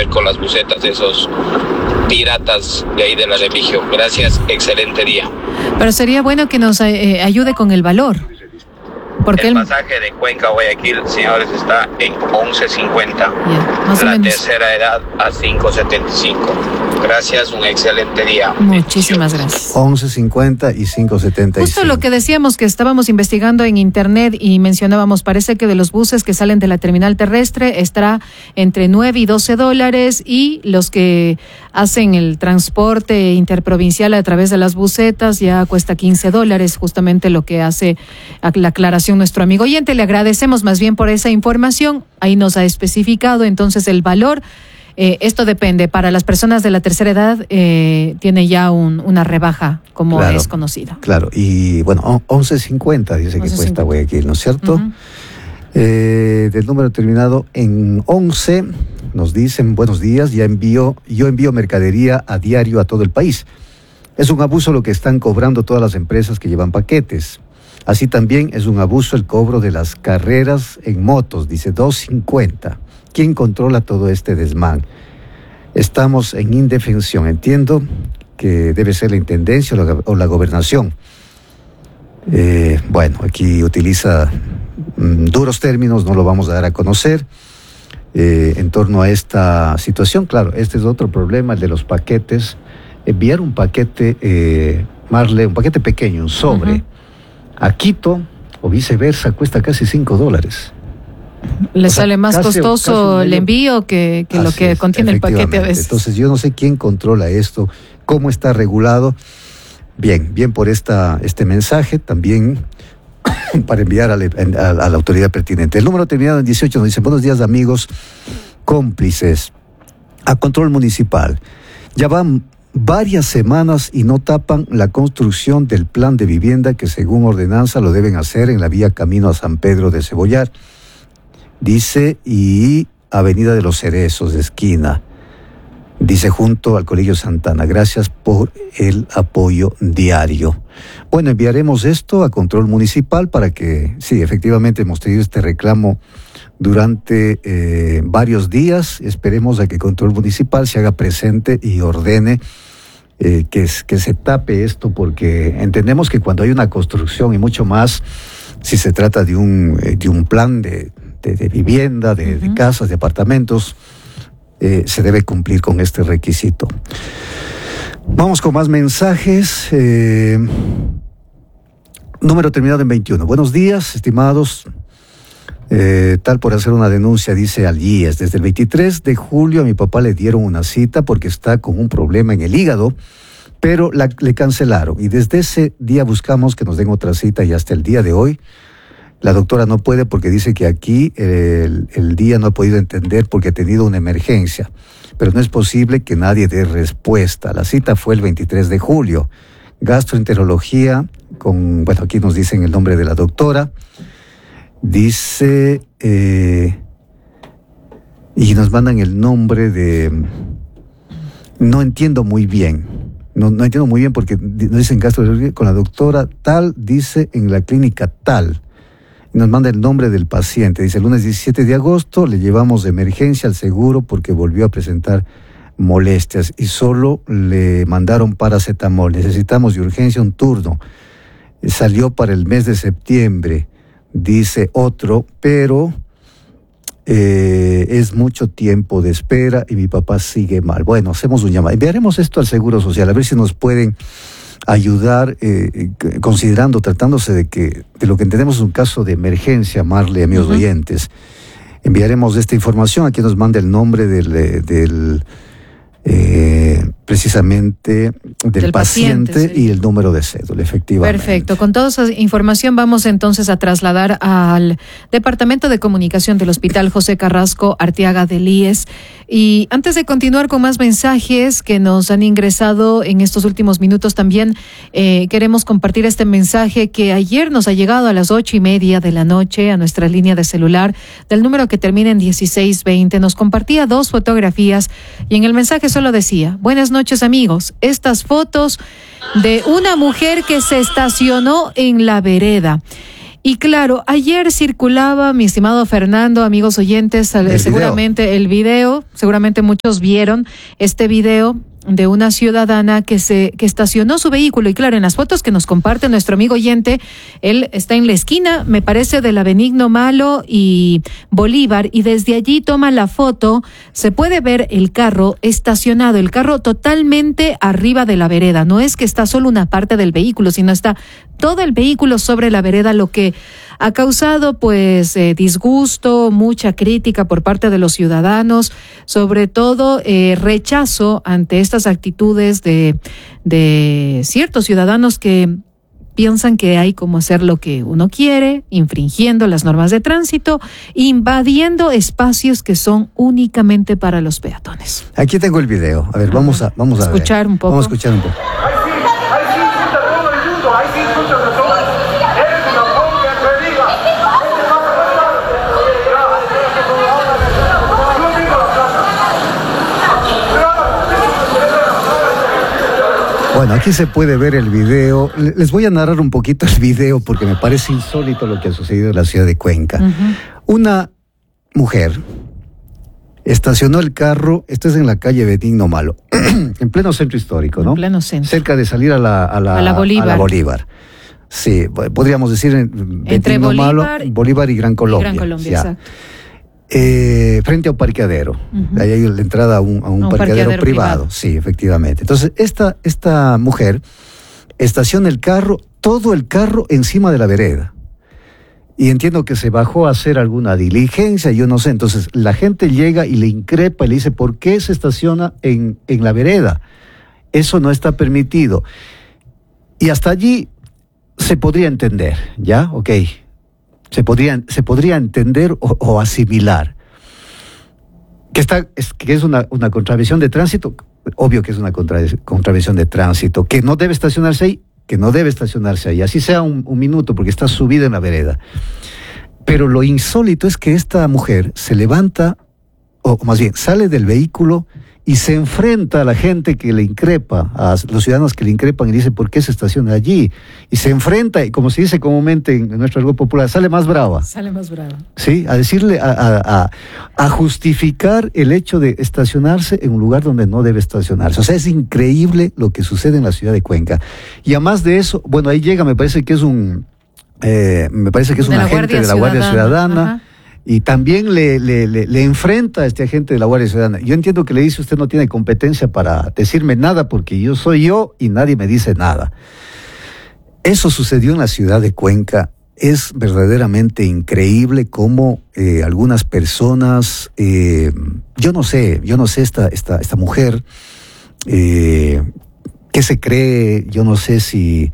ver con las bucetas de esos piratas de ahí de la Remigio. Gracias, excelente día. Pero sería bueno que nos ayude con el valor. Porque el pasaje de Cuenca a Guayaquil, señores, está en 11.50. La tercera edad a 5.75. Gracias, un excelente día. Muchísimas gracias. 11.50 y 5.75. Justo lo que decíamos, que estábamos investigando en internet y mencionábamos, parece que de los buses que salen de la terminal terrestre estará entre $9 y $12, y los que hacen el transporte interprovincial a través de las bucetas ya cuesta $15, justamente lo que hace la aclaración nuestro amigo oyente. Le agradecemos más bien por esa información. Ahí nos ha especificado entonces el valor. Esto depende. Para las personas de la tercera edad tiene ya una rebaja, como claro, es conocido. Claro, y bueno, 11.50 dice 11.50. Que cuesta Guayaquil, ¿no es cierto? Uh-huh. Del número terminado en 11 nos dicen: buenos días, yo envío mercadería a diario a todo el país. Es un abuso lo que están cobrando todas las empresas que llevan paquetes. Así también es un abuso el cobro de las carreras en motos, dice 2.50. ¿Quién controla todo este desmán? Estamos en indefensión. Entiendo que debe ser la intendencia o la gobernación. Bueno, aquí utiliza duros términos, no lo vamos a dar a conocer. En torno a esta situación, claro, este es otro problema, el de los paquetes. Enviar un paquete, Marle, un paquete pequeño, un sobre, uh-huh, a Quito o viceversa, cuesta casi $5. Le sale más costoso el envío que lo que contiene el paquete a veces. Entonces yo no sé quién controla esto, cómo está regulado. Bien por este mensaje también para enviar a la autoridad pertinente. El número terminado en 18 nos dice: buenos días amigos cómplices, a control municipal. Ya van varias semanas y no tapan la construcción del plan de vivienda que según ordenanza lo deben hacer en la vía camino a San Pedro de Cebollar. Dice, y Avenida de los Cerezos, de esquina. Dice, junto al Colegio Santana. Gracias por el apoyo diario. Bueno, enviaremos esto a control municipal para que, sí, efectivamente hemos tenido este reclamo durante varios días. Esperemos a que control municipal se haga presente y ordene que se tape esto, porque entendemos que cuando hay una construcción y mucho más, si se trata de un plan de vivienda, de casas, de apartamentos, se debe cumplir con este requisito. Vamos con más mensajes. Número terminado en 21. Buenos días, estimados. Tal por hacer una denuncia, dice Alíes. Desde el 23 de julio a mi papá le dieron una cita porque está con un problema en el hígado, pero le cancelaron. Y desde ese día buscamos que nos den otra cita y hasta el día de hoy la doctora no puede porque dice que aquí el día no ha podido entender porque ha tenido una emergencia. Pero no es posible que nadie dé respuesta. La cita fue el 23 de julio. Gastroenterología, bueno, aquí nos dicen el nombre de la doctora. Dice, y nos mandan el nombre de... No entiendo muy bien. No entiendo muy bien porque nos dicen gastroenterología con la doctora tal, dice en la clínica tal. Nos manda el nombre del paciente. Dice, el lunes 17 de agosto le llevamos de emergencia al seguro porque volvió a presentar molestias y solo le mandaron paracetamol. Necesitamos de urgencia un turno. Salió para el mes de septiembre, dice otro, pero es mucho tiempo de espera y mi papá sigue mal. Bueno, hacemos un llamado. Enviaremos esto al Seguro Social, a ver si nos pueden ayudar, tratándose de lo que entendemos es un caso de emergencia, Marle, amigos oyentes. Enviaremos esta información. Aquí nos manda el nombre precisamente del paciente sí, y el número de cédula, efectivamente. Perfecto. Con toda esa información vamos entonces a trasladar al Departamento de Comunicación del Hospital José Carrasco Arteaga de Líes. Y antes de continuar con más mensajes que nos han ingresado en estos últimos minutos, también queremos compartir este mensaje que ayer nos ha llegado a las 8:30 de la noche a nuestra línea de celular del número que termina en 1620. Nos compartía 2 fotografías y en el mensaje solo decía: buenas noches amigos, estas fotos de una mujer que se estacionó en la vereda Y claro, ayer circulaba, mi estimado Fernando, amigos oyentes, seguramente el video, seguramente muchos vieron este video de una ciudadana que estacionó su vehículo, y claro, en las fotos que nos comparte nuestro amigo oyente, él está en la esquina, me parece, de la Benigno Malo y Bolívar, y desde allí toma la foto. Se puede ver el carro estacionado, el carro totalmente arriba de la vereda. No es que está solo una parte del vehículo, sino está todo el vehículo sobre la vereda, lo que ha causado pues disgusto, mucha crítica por parte de los ciudadanos, sobre todo rechazo ante estas actitudes de ciertos ciudadanos que piensan que hay como hacer lo que uno quiere, infringiendo las normas de tránsito, invadiendo espacios que son únicamente para los peatones. Aquí tengo el video. A ver, vamos a escuchar un poco. Vamos a escuchar un poco. Bueno, aquí se puede ver el video. Les voy a narrar un poquito el video porque me parece insólito lo que ha sucedido en la ciudad de Cuenca. Una mujer estacionó el carro, esto es en la calle Benigno Malo, en pleno centro histórico, ¿no? En pleno centro. Cerca de salir a la Bolívar. Sí, podríamos decir entre Bolívar y Gran Colombia. Exacto. Frente a un parqueadero. Ahí hay la entrada a un parqueadero privado. Sí, efectivamente. Entonces, esta mujer estaciona el carro, todo el carro encima de la vereda. Y entiendo que se bajó a hacer alguna diligencia, yo no sé. Entonces, la gente llega y le increpa y le dice, ¿por qué se estaciona en la vereda? Eso no está permitido. Y hasta allí se podría entender, ¿ya? Ok. Se podría entender o asimilar que es una contravención de tránsito. Obvio que es una contravención de tránsito, que no debe estacionarse ahí, así sea un minuto, porque está subida en la vereda. Pero lo insólito es que esta mujer se levanta, o más bien sale del vehículo y se enfrenta a la gente que le increpa, a los ciudadanos que le increpan y dice, ¿por qué se estaciona allí? Y se enfrenta, y como se dice comúnmente en nuestro algo popular, sale más brava. Sí, a decirle, a justificar el hecho de estacionarse en un lugar donde no debe estacionarse. O sea, es increíble lo que sucede en la ciudad de Cuenca. Y además de eso, bueno, ahí llega, me parece que es un agente de la Guardia Ciudadana. Ajá. Y también le enfrenta a este agente de la Guardia Ciudadana. Yo entiendo que le dice, usted no tiene competencia para decirme nada porque yo soy yo y nadie me dice nada. Eso sucedió en la ciudad de Cuenca. Es verdaderamente increíble cómo algunas personas, yo no sé esta mujer, ¿qué se cree? Yo no sé si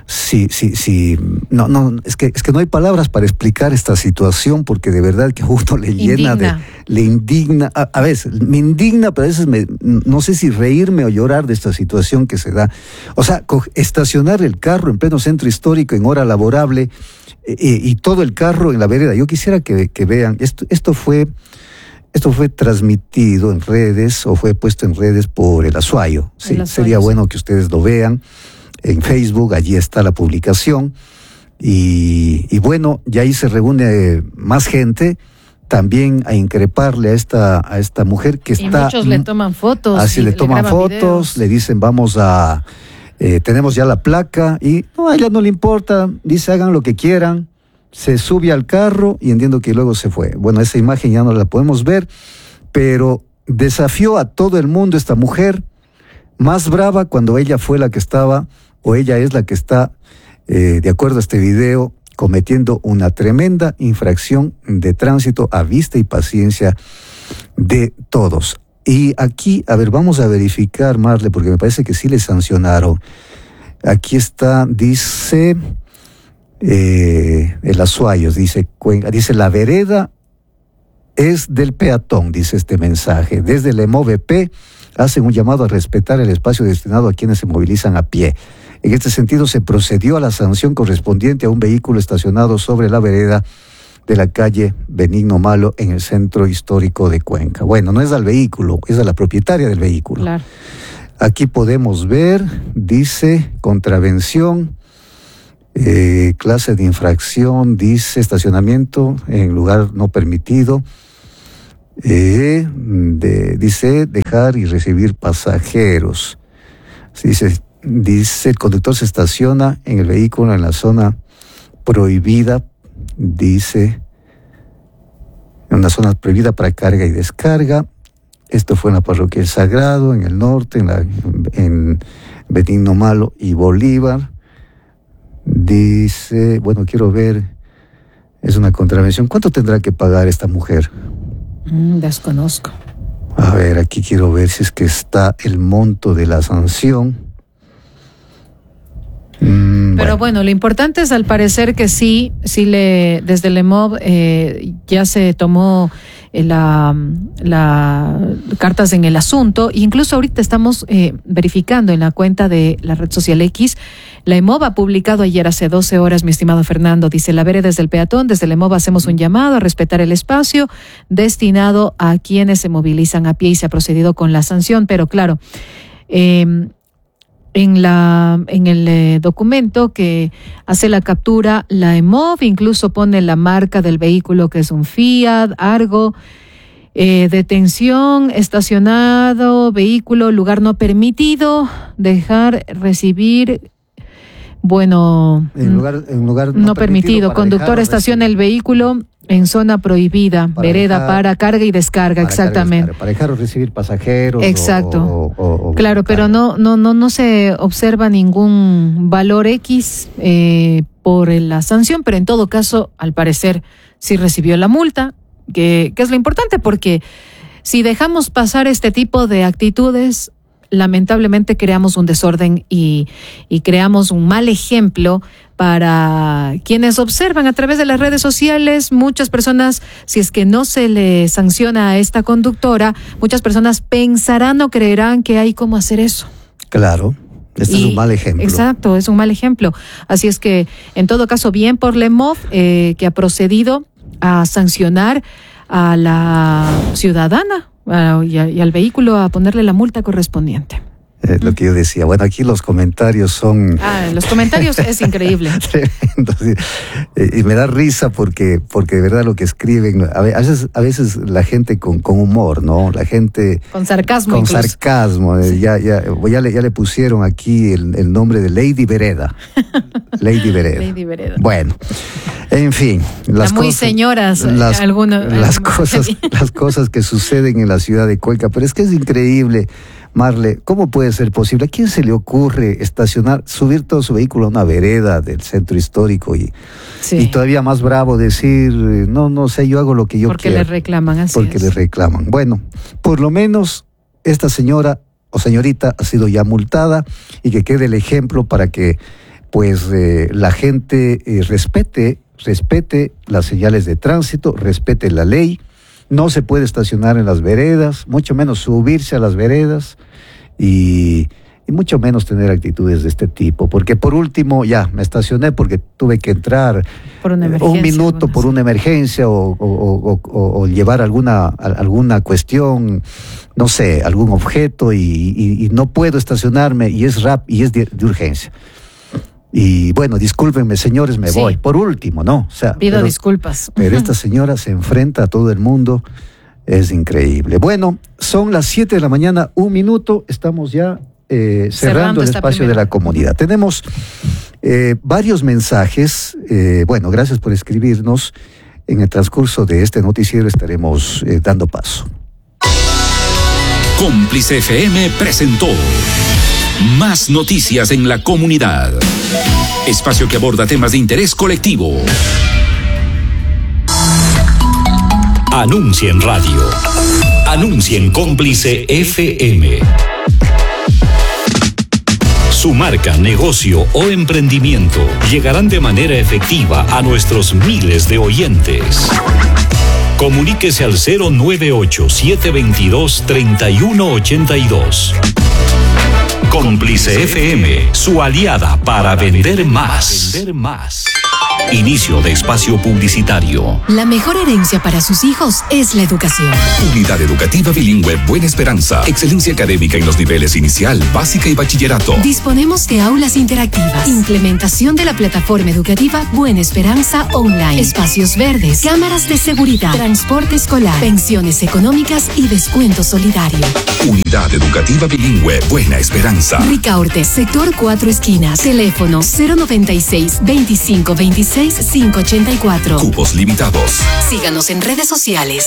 no, es que no hay palabras para explicar esta situación, porque de verdad que a uno le llena le indigna, a veces me indigna, pero a veces no sé si reírme o llorar de esta situación que se da. O sea, estacionar el carro en pleno centro histórico en hora laborable y todo el carro en la vereda. Yo quisiera que vean, esto fue transmitido en redes o fue puesto en redes por el Azuayo. Sí, sería bueno que ustedes lo vean. En Facebook, allí está la publicación, y bueno, ya ahí se reúne más gente también a increparle a esta mujer que está... Y muchos le toman fotos. Así le toman fotos, videos. Le dicen tenemos ya la placa, y no, a ella no le importa, dice hagan lo que quieran, se sube al carro y entiendo que luego se fue. Bueno, esa imagen ya no la podemos ver, pero desafió a todo el mundo esta mujer, más brava cuando ella fue la que estaba, o ella es la que está, de acuerdo a este video, cometiendo una tremenda infracción de tránsito a vista y paciencia de todos. Y aquí, a ver, vamos a verificar, Marle, porque me parece que sí le sancionaron. Aquí está, dice, el Azuayo, dice la vereda es del peatón, dice este mensaje. Desde el EMOVP hacen un llamado a respetar el espacio destinado a quienes se movilizan a pie. En este sentido, se procedió a la sanción correspondiente a un vehículo estacionado sobre la vereda de la calle Benigno Malo en el centro histórico de Cuenca. Bueno, no es al vehículo, es a la propietaria del vehículo. Claro. Aquí podemos ver, dice, contravención, Clase de infracción, dice estacionamiento en lugar no permitido. Dice dejar y recibir pasajeros. Dice el conductor se estaciona en el vehículo en la zona prohibida, dice, en una zona prohibida para carga y descarga. Esto fue en la parroquia El Sagrado, en el norte, en Benigno Malo y Bolívar. Dice, bueno, quiero ver, es una contravención. ¿Cuánto tendrá que pagar esta mujer? Desconozco. A ver, aquí quiero ver si es que está el monto de la sanción. Pero bueno, lo importante es al parecer que sí desde el EMOV ya se tomó las cartas en el asunto. Incluso ahorita estamos verificando en la cuenta de la red social X. La EMOV ha publicado ayer hace 12 horas, mi estimado Fernando, dice: la vereda desde el peatón, desde el EMOV hacemos un llamado a respetar el espacio destinado a quienes se movilizan a pie, y se ha procedido con la sanción. Pero claro, en el documento que hace la captura, la EMOV incluso pone la marca del vehículo, que es un Fiat Argo, detención, estacionado, vehículo, lugar no permitido, dejar, recibir, bueno, en lugar no permitido, conductor estaciona el vehículo en zona prohibida, vereda para carga y descarga, exactamente. Para dejar o recibir pasajeros. Exacto. Claro, pero no se observa ningún valor X por la sanción, pero en todo caso, al parecer, sí recibió la multa, que es lo importante, porque si dejamos pasar este tipo de actitudes, lamentablemente creamos un desorden y creamos un mal ejemplo para quienes observan a través de las redes sociales. Muchas personas, si es que no se le sanciona a esta conductora, muchas personas pensarán o creerán que hay cómo hacer eso. Claro, es un mal ejemplo. Exacto, es un mal ejemplo. Así es que, en todo caso, bien por la EMOV, que ha procedido a sancionar a la ciudadana y al vehículo, a ponerle la multa correspondiente. Lo que yo decía. Bueno, aquí los comentarios son... los comentarios es increíble. Tremendos. Y me da risa porque de verdad lo que escriben, a veces la gente con humor, ¿no? La gente... Con sarcasmo. Con incluso. Sarcasmo. Sí. Ya le pusieron aquí el nombre de Lady Vereda. Lady Vereda. Lady Vereda. Bueno, en fin. Las muy señoras. Las cosas que suceden en la ciudad de Cuenca. Pero es que es increíble. Marle, ¿cómo puede ser posible? ¿A quién se le ocurre subir todo su vehículo a una vereda del centro histórico y todavía más bravo decir, no sé, yo hago lo que yo quiero? Porque le reclaman, así Porque le reclaman. Bueno, por lo menos esta señora o señorita ha sido ya multada, y que quede el ejemplo para que pues la gente respete las señales de tránsito, respete la ley. No se puede estacionar en las veredas, mucho menos subirse a las veredas y mucho menos tener actitudes de este tipo. Porque por último, ya me estacioné porque tuve que entrar por una emergencia, un minuto por una emergencia o llevar alguna cuestión, no sé, algún objeto y no puedo estacionarme y es de urgencia. Y bueno, discúlpenme, señores, me voy. Por último, ¿no? Pido disculpas. Pero esta señora se enfrenta a todo el mundo. Es increíble. Bueno, son las 7 de la mañana, 1 minuto. Estamos ya cerrando el espacio de la comunidad. Tenemos varios mensajes. Bueno, gracias por escribirnos. En el transcurso de este noticiero estaremos dando paso. Cómplice FM presentó Más Noticias en la Comunidad. Espacio que aborda temas de interés colectivo. Anuncia en radio. Anuncia en Cómplice FM. Su marca, negocio o emprendimiento llegarán de manera efectiva a nuestros miles de oyentes. Comuníquese al 098-722-3182. Cómplice FM, su aliada para vender más. Inicio de espacio publicitario. La mejor herencia para sus hijos es la educación. Unidad Educativa Bilingüe Buena Esperanza. Excelencia académica en los niveles inicial, básica y bachillerato. Disponemos de aulas interactivas, implementación de la plataforma educativa Buena Esperanza Online, espacios verdes, cámaras de seguridad, transporte escolar, pensiones económicas y descuento solidario. Unidad Educativa Bilingüe Buena Esperanza. Ricaurte, sector 4 esquinas. Teléfono 096 25 26 584. Cupos limitados. Síganos en redes sociales.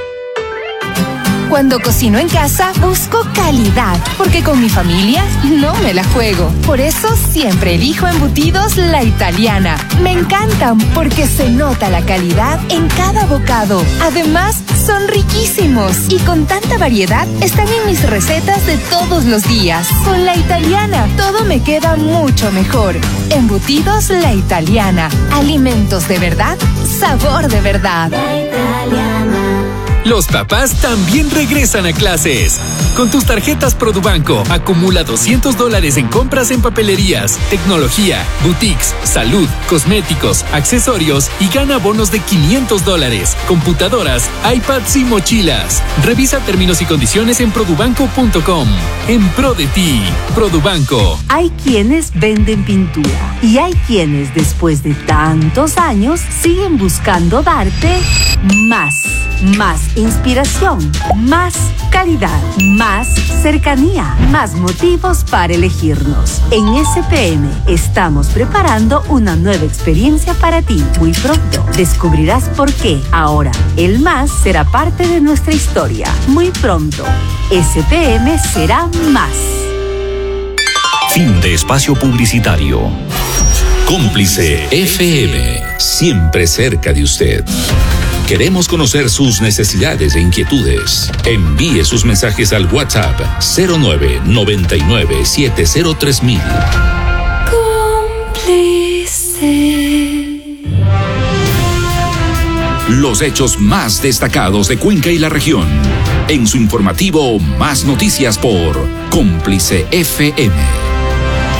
Cuando cocino en casa, busco calidad, porque con mi familia no me la juego. Por eso siempre elijo Embutidos La Italiana. Me encantan porque se nota la calidad en cada bocado. Además, son riquísimos y con tanta variedad están en mis recetas de todos los días. Con La Italiana, todo me queda mucho mejor. Embutidos La Italiana. Alimentos de verdad, sabor de verdad. La Italiana. Los papás también regresan a clases. Con tus tarjetas Produbanco, acumula $200 en compras en papelerías, tecnología, boutiques, salud, cosméticos, accesorios y gana bonos de $500, computadoras, iPads y mochilas. Revisa términos y condiciones en produbanco.com. En pro de ti, Produbanco. Hay quienes venden pintura y hay quienes después de tantos años siguen buscando darte más inspiración, más calidad, más cercanía, más motivos para elegirnos. En SPM estamos preparando una nueva experiencia para ti. Muy pronto descubrirás por qué ahora el más será parte de nuestra historia. Muy pronto, SPM será más. Fin de espacio publicitario. Cómplice FM, siempre cerca de usted. Queremos conocer sus necesidades e inquietudes. Envíe sus mensajes al WhatsApp 0999703000. Cómplice. Los hechos más destacados de Cuenca y la región. En su informativo Más Noticias por Cómplice FM.